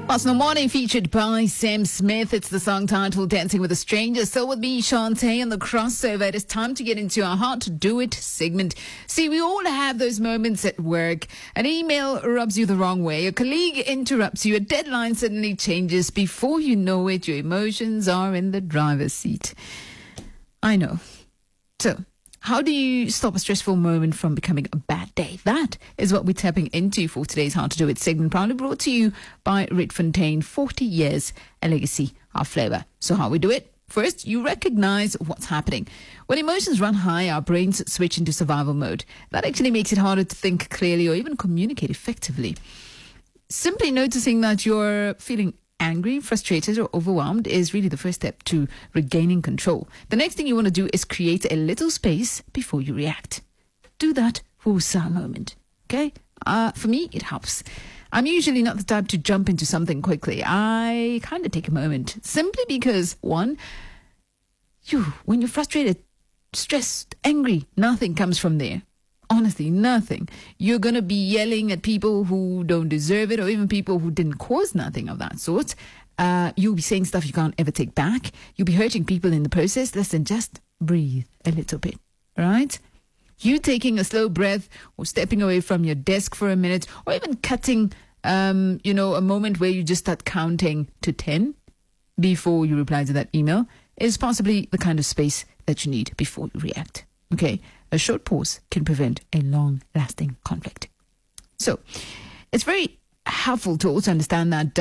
Arsenal Morning featured by Sam Smith. It's the song titled Dancing with a Stranger. So with me, Shantae, on the crossover. It is time to get into our How to Do It segment. See, we all have those moments at work. An email rubs you the wrong way. A colleague interrupts you. A deadline suddenly changes. Before you know it, your emotions are in the driver's seat. I know. So, how do you stop a stressful moment from becoming a bad day? That is what we're tapping into for today's How to Do It segment, proudly brought to you by Rietfontein. 40 years, a legacy of flavor. So how we do it? First, you recognize what's happening. When emotions run high, our brains switch into survival mode. That actually makes it harder to think clearly or even communicate effectively. Simply noticing that you're feeling angry, frustrated, or overwhelmed is really the first step to regaining control. The next thing you want to do is create a little space before you react. Do that for a moment, okay? For me, it helps. I'm usually not the type to jump into something quickly. I kind of take a moment, simply because, one, when you're frustrated, stressed, angry, nothing comes from there. Honestly, nothing. You're going to be yelling at people who don't deserve it, or even people who didn't cause nothing of that sort. You'll be saying stuff you can't ever take back. You'll be hurting people in the process. Listen, just breathe a little bit, right? You taking a slow breath, or stepping away from your desk for a minute, or even cutting, a moment where you just start counting to 10 before you reply to that email is possibly the kind of space that you need before you react. Okay, a short pause can prevent a long-lasting conflict. So, it's very helpful to also understand that,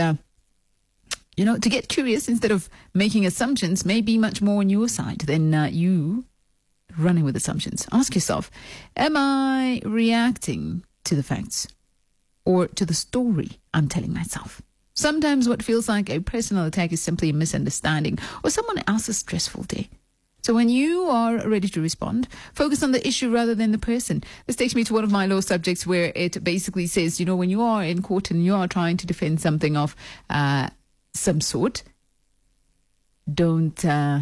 to get curious instead of making assumptions may be much more on your side than you running with assumptions. Ask yourself, am I reacting to the facts or to the story I'm telling myself? Sometimes what feels like a personal attack is simply a misunderstanding or someone else's stressful day. So when you are ready to respond, focus on the issue rather than the person. This takes me to one of my law subjects where it basically says, when you are in court and you are trying to defend something of some sort, don't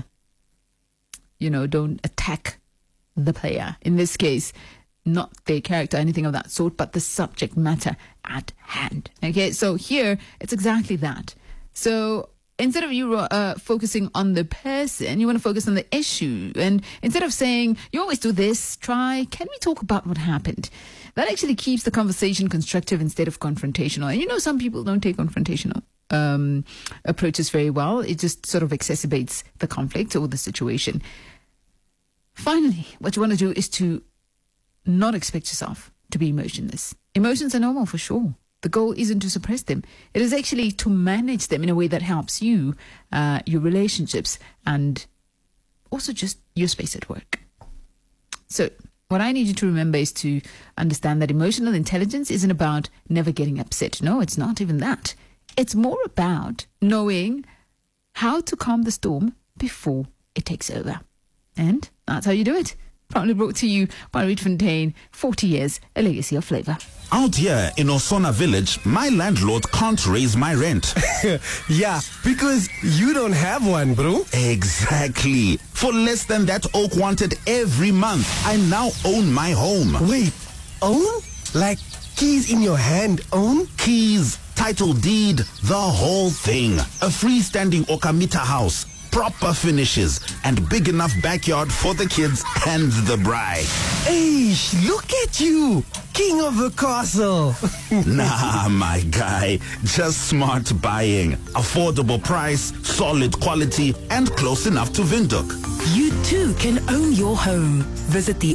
attack the player. In this case, not their character, anything of that sort, but the subject matter at hand. Okay, so here it's exactly that. So instead of you focusing on the person, you want to focus on the issue. And instead of saying, you always do this, can we talk about what happened? That actually keeps the conversation constructive instead of confrontational. And some people don't take confrontational approaches very well. It just sort of exacerbates the conflict or the situation. Finally, what you want to do is to not expect yourself to be emotionless. Emotions are normal for sure. The goal isn't to suppress them. It is actually to manage them in a way that helps you, your relationships, and also just your space at work. So what I need you to remember is to understand that emotional intelligence isn't about never getting upset. No, it's not even that. It's more about knowing how to calm the storm before it takes over. And that's how you do it. Proudly brought to you by Rietfontein. 40 years, a legacy of flavor. Out here in Osona Village, my landlord can't raise my rent. Yeah, because you don't have one, bro. Exactly. For less than that Oak wanted every month, I now own my home. Wait, own? Like keys in your hand, own? Keys, title deed, the whole thing. A freestanding Okamita house. Proper finishes and big enough backyard for the kids and the bride. Hey, look at you, king of the castle. Nah, my guy, just smart buying. Affordable price, solid quality, and close enough to Windhoek. You too can own your home. Visit the